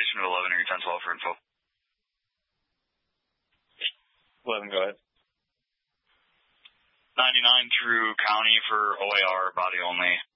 question at 11 or 10-12 for info. 11, go ahead. 99 through county for OAR, body only.